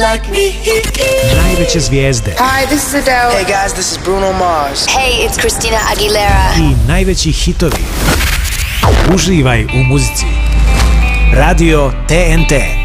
Najveće zvijezde. Hi, this is Adele. Hey guys, this is Bruno Mars. Hey, it's Christina Aguilera. I najveći hitovi. Uživaj u muzici. Radio TNT.